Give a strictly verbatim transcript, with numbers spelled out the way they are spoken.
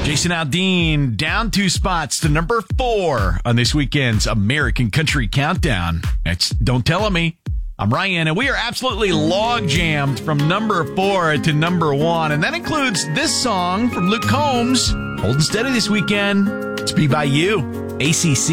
Jason Aldean down two spots to number four on this weekend's American Country Countdown. It's Don't Tell Me. I'm Ryan, and we are absolutely log jammed from number four to number one, and that includes this song from Luke Combs, Holding Steady this weekend. It's Be By You, A C C.